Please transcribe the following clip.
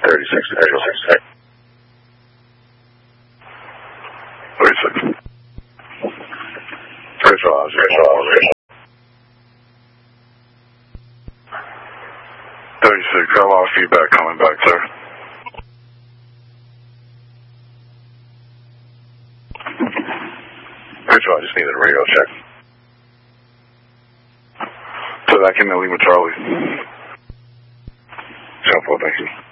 36. 36, got a lot of feedback coming back, sir. I just needed a radio check. So that came in Lima Charlie. Thank you.